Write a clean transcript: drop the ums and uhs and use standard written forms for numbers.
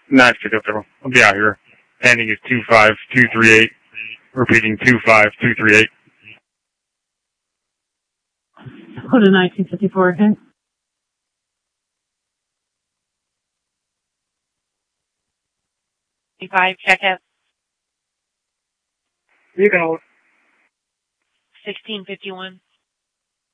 9 Victor. I'll be out here. Ending is 25238. Repeating 25238. Go to 1954 again. Check out. You can hold. 1651.